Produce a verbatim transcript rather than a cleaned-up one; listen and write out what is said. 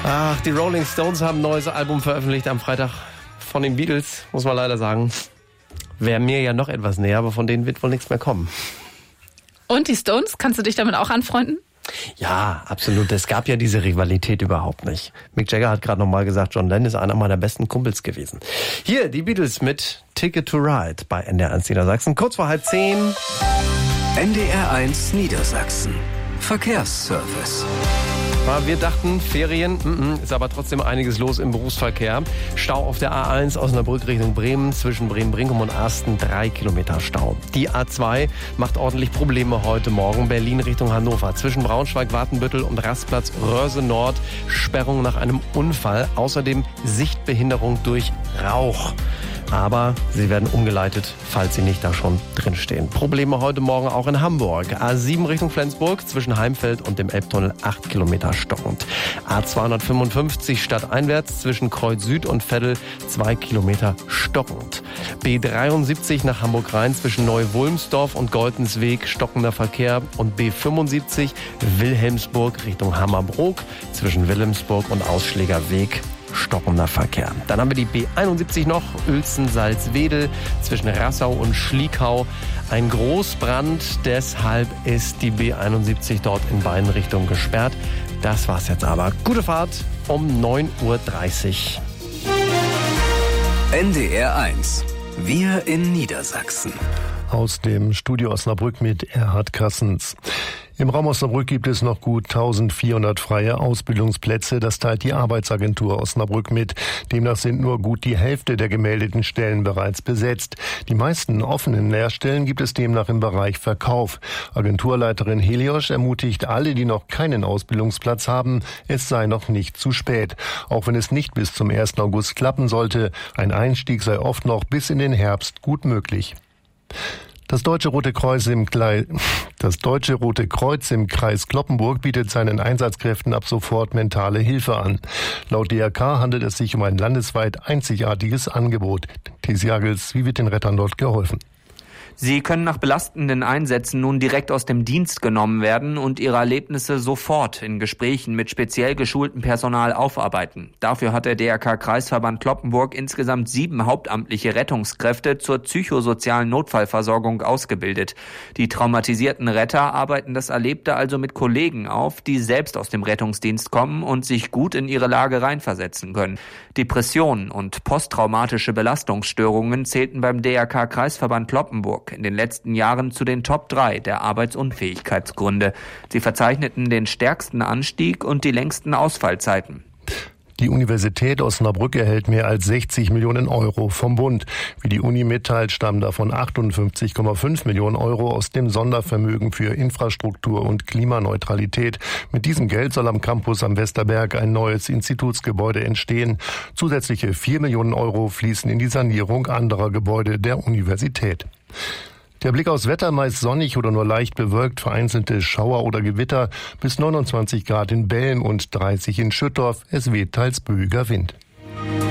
Ach, die Rolling Stones haben ein neues Album veröffentlicht am Freitag von den Beatles, muss man leider sagen. Wäre mir ja noch etwas näher, aber von denen wird wohl nichts mehr kommen. Und die Stones, kannst du dich damit auch anfreunden? Ja, absolut. Es gab ja diese Rivalität überhaupt nicht. Mick Jagger hat gerade nochmal gesagt, John Lennon ist einer meiner besten Kumpels gewesen. Hier, die Beatles mit Ticket to Ride bei N D R eins Niedersachsen. Kurz vor halb zehn. N D R eins Niedersachsen. Verkehrsservice. Wir dachten, Ferien, mm -mm, ist aber trotzdem einiges los im Berufsverkehr. Stau auf der A eins Osnabrück Richtung Bremen, zwischen Bremen-Brinkum und Asten, drei Kilometer Stau. Die A zwei macht ordentlich Probleme heute Morgen, Berlin Richtung Hannover. Zwischen Braunschweig, Watenbüttel und Rastplatz Röhrse Nord, Sperrung nach einem Unfall. Außerdem Sichtbehinderung durch Rauch. Aber sie werden umgeleitet, falls sie nicht da schon drinstehen. Probleme heute Morgen auch in Hamburg. A sieben Richtung Flensburg, zwischen Heimfeld und dem Elbtunnel, acht Kilometer stockend. A zweihundertfünfundfünfzig stadteinwärts, zwischen Kreuz Süd und Veddel, zwei Kilometer stockend. B dreiundsiebzig nach Hamburg-Rhein, zwischen Neu-Wulmsdorf und Goltensweg, stockender Verkehr. Und B fünfundsiebzig Wilhelmsburg Richtung Hammerbrook, zwischen Wilhelmsburg und Ausschlägerweg, stockender Verkehr. Dann haben wir die B einundsiebzig noch, Uelzen-Salzwedel, zwischen Rassau und Schliekau. Ein Großbrand, deshalb ist die B einundsiebzig dort in beiden Richtungen gesperrt. Das war's jetzt aber. Gute Fahrt um neun Uhr dreißig. N D R eins. Wir in Niedersachsen. Aus dem Studio Osnabrück mit Erhard Kassens. Im Raum Osnabrück gibt es noch gut eintausendvierhundert freie Ausbildungsplätze. Das teilt die Arbeitsagentur Osnabrück mit. Demnach sind nur gut die Hälfte der gemeldeten Stellen bereits besetzt. Die meisten offenen Lehrstellen gibt es demnach im Bereich Verkauf. Agenturleiterin Heliosch ermutigt alle, die noch keinen Ausbildungsplatz haben, es sei noch nicht zu spät. Auch wenn es nicht bis zum ersten August klappen sollte, ein Einstieg sei oft noch bis in den Herbst gut möglich. Das Deutsche Rote Kreuz im Klei- Das Deutsche Rote Kreuz im Kreis Cloppenburg bietet seinen Einsatzkräften ab sofort mentale Hilfe an. Laut D R K handelt es sich um ein landesweit einzigartiges Angebot. Thies Jagels, wie wird den Rettern dort geholfen? Sie können nach belastenden Einsätzen nun direkt aus dem Dienst genommen werden und ihre Erlebnisse sofort in Gesprächen mit speziell geschultem Personal aufarbeiten. Dafür hat der D R K-Kreisverband Cloppenburg insgesamt sieben hauptamtliche Rettungskräfte zur psychosozialen Notfallversorgung ausgebildet. Die traumatisierten Retter arbeiten das Erlebte also mit Kollegen auf, die selbst aus dem Rettungsdienst kommen und sich gut in ihre Lage reinversetzen können. Depressionen und posttraumatische Belastungsstörungen zählten beim D R K-Kreisverband Cloppenburg in den letzten Jahren zu den Top drei der Arbeitsunfähigkeitsgründe. Sie verzeichneten den stärksten Anstieg und die längsten Ausfallzeiten. Die Universität Osnabrück erhält mehr als sechzig Millionen Euro vom Bund. Wie die Uni mitteilt, stammen davon achtundfünfzig Komma fünf Millionen Euro aus dem Sondervermögen für Infrastruktur und Klimaneutralität. Mit diesem Geld soll am Campus am Westerberg ein neues Institutsgebäude entstehen. Zusätzliche vier Millionen Euro fließen in die Sanierung anderer Gebäude der Universität. Der Blick aufs Wetter, meist sonnig oder nur leicht bewölkt, vereinzelte Schauer oder Gewitter, bis neunundzwanzig Grad in Belm und dreißig in Schüttorf. Es weht teils böiger Wind.